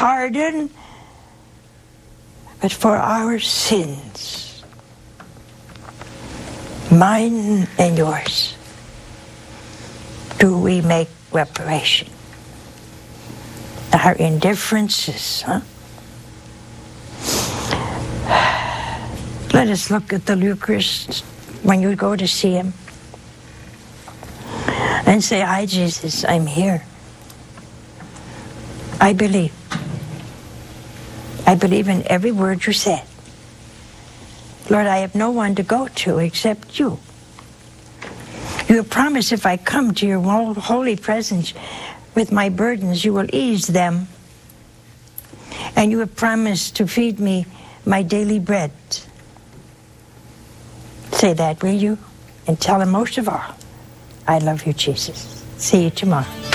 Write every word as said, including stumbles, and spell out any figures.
pardon, but for our sins, mine and yours, do we make reparation. Our indifferences, huh? Let us look at the Eucharist when you go to see him and say, "Hi, Jesus, I'm here. I believe. I believe in every word you said. Lord, I have no one to go to except you. You have promised if I come to your holy presence with my burdens, you will ease them. And you have promised to feed me my daily bread." Say that, will you? And tell him most of all, I love you, Jesus. See you tomorrow.